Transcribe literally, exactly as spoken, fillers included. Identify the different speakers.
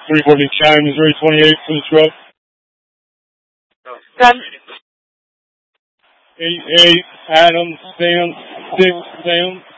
Speaker 1: three forty Chime, Missouri twenty-eight for the truck.
Speaker 2: Done.
Speaker 1: eight eight, Adam, Sam, six, Sam.